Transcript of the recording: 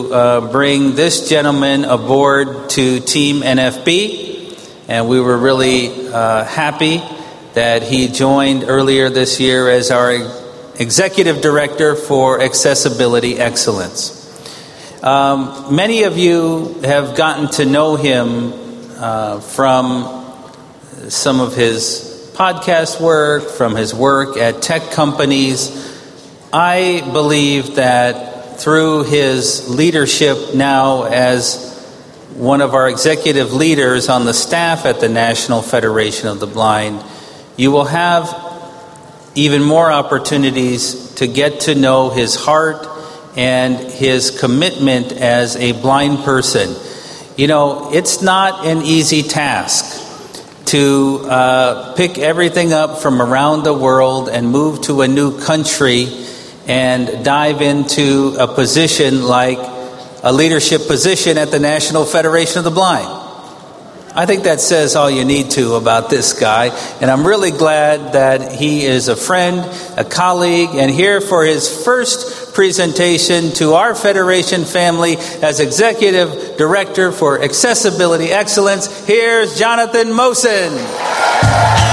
bring this gentleman aboard to Team NFB, and we were really happy that he joined earlier this year as our Executive Director for Accessibility Excellence. Many of you have gotten to know him from some of his podcast work, from his work at tech companies. I believe that through his leadership now as one of our executive leaders on the staff at the National Federation of the Blind, you will have even more opportunities to get to know his heart and his commitment as a blind person. You know, it's not an easy task to pick everything up from around the world and move to a new country and dive into a position like a leadership position at the National Federation of the Blind. I think that says all you need to about this guy, and I'm really glad that he is a friend, a colleague, and here for his first presentation to our Federation family as Executive Director for Accessibility Excellence. Here's Jonathan Mosen.